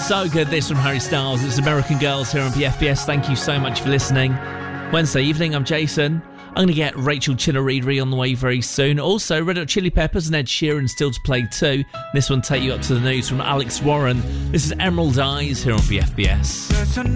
So good, this from Harry Styles. It's American Girls here on BFBS. Thank you so much for listening. Wednesday evening, I'm Jason. I'm going to get Rachel Chinaridri on the way very soon. Also, Red Hot Chili Peppers and Ed Sheeran still to play too. This one take you up to the news from Alex Warren. This is Emerald Eyes here on BFBS.